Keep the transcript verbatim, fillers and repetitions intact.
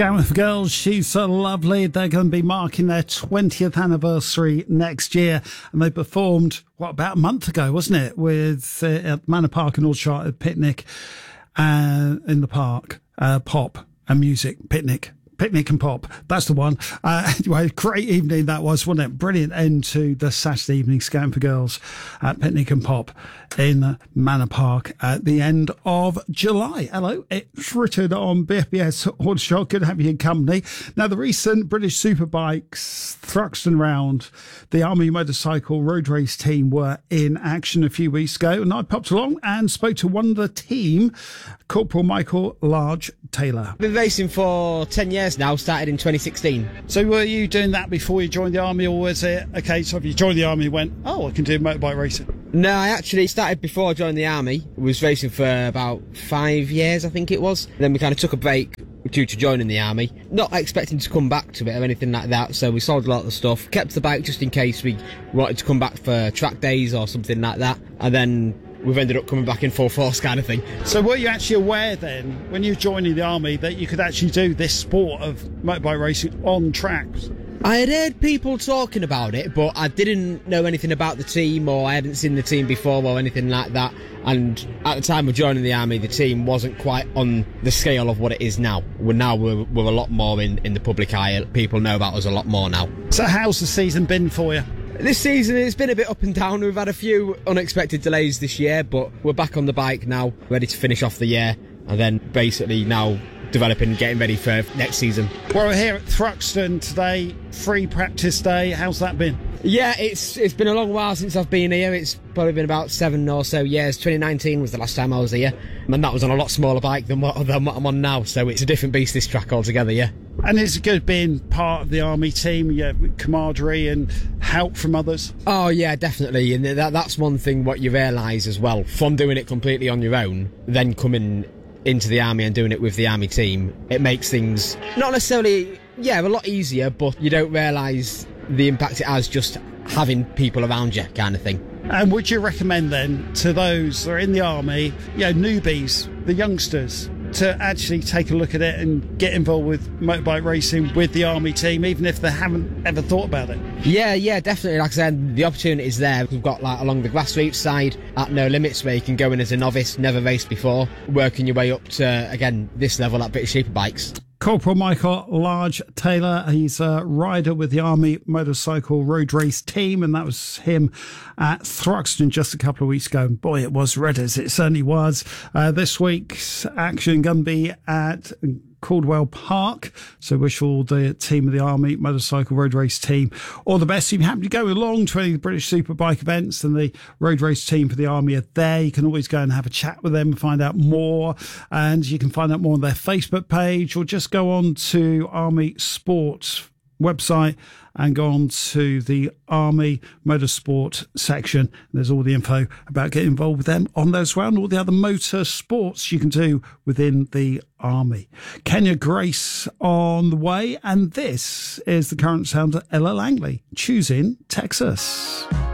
Going for girls, she's so lovely. They're going to be marking their twentieth anniversary next year, and they performed what about a month ago, wasn't it, with uh, at Manor Park in Aldershot, a picnic uh, in the park, uh, pop and music picnic. Picnic and pop, that's the one. Uh, anyway, great evening that was, wasn't it? Brilliant end to the Saturday evening Scouting for Girls at Picnic and Pop in Manor Park at the end of July. Hello, it's Richard on B F B S Aldershot. Good to have you in company. Now, the recent British Superbikes Thruxton round, the Army Motorcycle Road Race team were in action a few weeks ago, and I popped along and spoke to one of the team, Corporal Michael Large Taylor. I've been racing for ten years now, started in twenty sixteen. So were you doing that before you joined the Army, or was it a case of you joined the Army and went, oh, I can do motorbike racing? No, I actually started before I joined the Army. Was racing for about five years, I think it was. Then we kind of took a break due to joining the Army. Not expecting to come back to it or anything like that, so we sold a lot of the stuff, kept the bike just in case we wanted to come back for track days or something like that, and then we've ended up coming back in full force kind of thing. So were you actually aware then, when you were joining the Army, that you could actually do this sport of motorbike racing on tracks? I had heard people talking about it, but I didn't know anything about the team, or I hadn't seen the team before or anything like that. And at the time of joining the Army, the team wasn't quite on the scale of what it is now. We're now we're, we're a lot more in, in the public eye. People know about us a lot more now. So how's the season been for you? This season, it's been a bit up and down. We've had a few unexpected delays this year, but we're back on the bike now, ready to finish off the year, and then basically now developing, getting ready for next season. Well, we're here at Thruxton today, free practice day. How's that been? Yeah, it's it's been a long while since I've been here. It's probably been about seven or so years. twenty nineteen was the last time I was here, and that was on a lot smaller bike than what, than what I'm on now, so it's a different beast, this track altogether, yeah. And it's good being part of the Army team, yeah, camaraderie and help from others? Oh yeah, definitely, and that, that's one thing what you realise as well, from doing it completely on your own, then coming into the Army and doing it with the Army team, it makes things not necessarily, yeah, a lot easier, but you don't realise the impact it has just having people around you kind of thing. And would you recommend then to those that are in the Army, you know, newbies, the youngsters, to actually take a look at it and get involved with motorbike racing with the Army team, even if they haven't ever thought about it? Yeah, yeah, definitely. Like I said, the opportunity is there. We've got like along the grassroots side at No Limits, where you can go in as a novice, never raced before, working your way up to, again, this level at British Superbikes. Corporal Michael Large Taylor, he's a rider with the Army Motorcycle Road Race team, and that was him at Thruxton just a couple of weeks ago. And boy, it was red as it certainly was. Uh, this week's action going to be at Caldwell Park, so wish all the team of the Army Motorcycle Road Race team all the best. If you happen to go along to any of the British Superbike events, and the road race team for the Army are there, you can always go and have a chat with them and find out more, and you can find out more on their Facebook page, or just go on to Army Sports website and go on to the Army Motorsport section. There's all the info about getting involved with them on those round, all the other motor sports you can do within the Army. Kenya Grace on the way, and this is the current sound of Ella Langley, Choosing Texas.